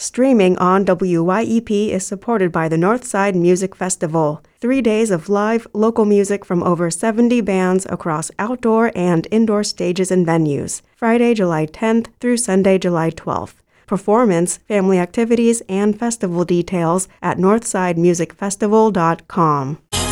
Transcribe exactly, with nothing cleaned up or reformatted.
Streaming on W Y E P is supported by the Northside Music Festival. Three days of live, local music from over seventy bands across outdoor and indoor stages and venues. Friday, July tenth through Sunday, July twelfth. Performance, family activities, and festival details at northside music festival dot com.